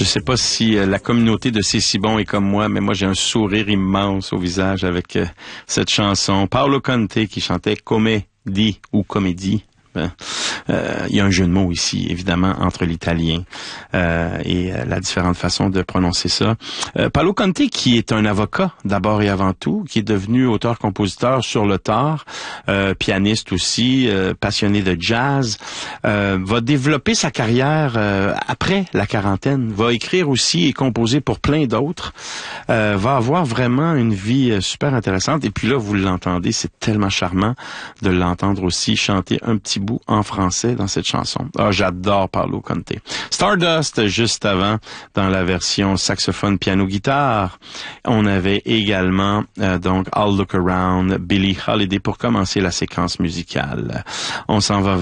Je sais pas si la communauté de C'est si bon est comme moi, mais moi j'ai un sourire immense au visage avec cette chanson. Paolo Conte qui chantait Comédie ou Comédie. Il y a un jeu de mots ici, évidemment, entre l'italien et la différente façon de prononcer ça. Paolo Conte, qui est un avocat d'abord et avant tout, qui est devenu auteur-compositeur sur le tard, pianiste aussi, passionné de jazz, va développer sa carrière après la quarantaine, va écrire aussi et composer pour plein d'autres, va avoir vraiment une vie super intéressante. Et puis là, vous l'entendez, c'est tellement charmant de l'entendre aussi chanter un petit bout en français dans cette chanson. Ah, j'adore Paolo Conte. Stardust, juste avant, dans la version saxophone, piano, guitare. On avait également, donc, I'll Look Around, Billie Holiday pour commencer la séquence musicale. On s'en va